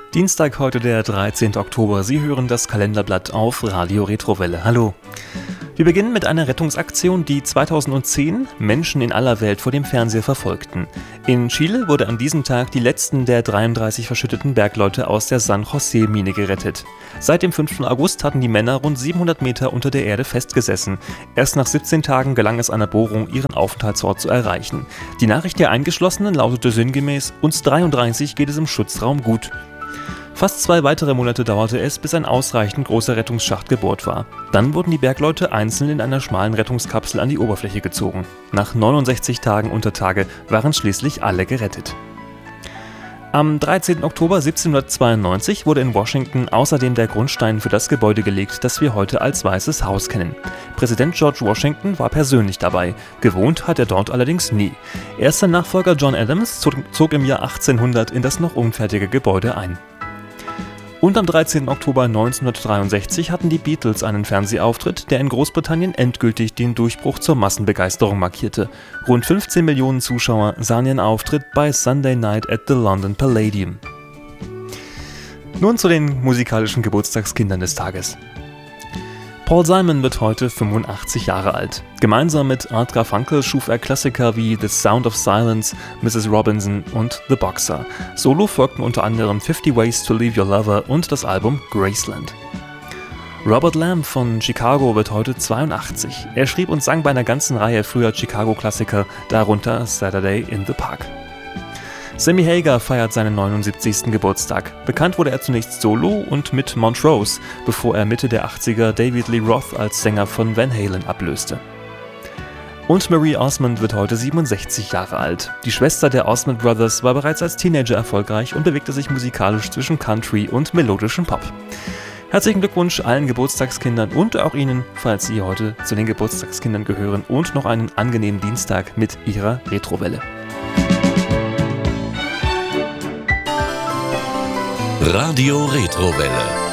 Dienstag, heute der 13. Oktober. Sie hören das Kalenderblatt auf Radio Retrowelle. Hallo. Wir beginnen mit einer Rettungsaktion, die 2010 Menschen in aller Welt vor dem Fernseher verfolgten. In Chile wurde an diesem Tag die letzten der 33 verschütteten Bergleute aus der San José-Mine gerettet. Seit dem 5. August hatten die Männer rund 700 Meter unter der Erde festgesessen. Erst nach 17 Tagen gelang es einer Bohrung, ihren Aufenthaltsort zu erreichen. Die Nachricht der Eingeschlossenen lautete sinngemäß: Uns 33 geht es im Schutzraum gut. Fast 2 weitere Monate dauerte es, bis ein ausreichend großer Rettungsschacht gebohrt war. Dann wurden die Bergleute einzeln in einer schmalen Rettungskapsel an die Oberfläche gezogen. Nach 69 Tagen unter Tage waren schließlich alle gerettet. Am 13. Oktober 1792 wurde in Washington außerdem der Grundstein für das Gebäude gelegt, das wir heute als Weißes Haus kennen. Präsident George Washington war persönlich dabei. Gewohnt hat er dort allerdings nie. Erster Nachfolger John Adams zog im Jahr 1800 in das noch unfertige Gebäude ein. Und am 13. Oktober 1963 hatten die Beatles einen Fernsehauftritt, der in Großbritannien endgültig den Durchbruch zur Massenbegeisterung markierte. Rund 15 Millionen Zuschauer sahen ihren Auftritt bei Sunday Night at the London Palladium. Nun zu den musikalischen Geburtstagskindern des Tages. Paul Simon wird heute 85 Jahre alt. Gemeinsam mit Art Garfunkel schuf er Klassiker wie The Sound of Silence, Mrs. Robinson und The Boxer. Solo folgten unter anderem 50 Ways to Leave Your Lover und das Album Graceland. Robert Lamb von Chicago wird heute 82. Er schrieb und sang bei einer ganzen Reihe früher Chicago-Klassiker, darunter Saturday in the Park. Sammy Hagar feiert seinen 79. Geburtstag. Bekannt wurde er zunächst solo und mit Montrose, bevor er Mitte der 80er David Lee Roth als Sänger von Van Halen ablöste. Und Marie Osmond wird heute 67 Jahre alt. Die Schwester der Osmond Brothers war bereits als Teenager erfolgreich und bewegte sich musikalisch zwischen Country und melodischem Pop. Herzlichen Glückwunsch allen Geburtstagskindern und auch Ihnen, falls Sie heute zu den Geburtstagskindern gehören, und noch einen angenehmen Dienstag mit Ihrer Retrowelle. Radio Retrowelle.